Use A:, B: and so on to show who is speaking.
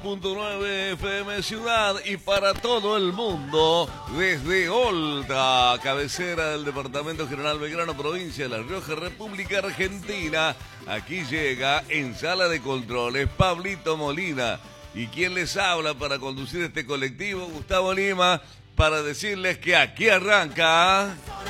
A: .9 FM Ciudad y para todo el mundo desde Olta, cabecera del Departamento General Belgrano, provincia de La Rioja, República Argentina. Aquí llega en sala de controles Pablito Molina. ¿Y quién les habla para conducir este colectivo? Gustavo Lima, para decirles que aquí arranca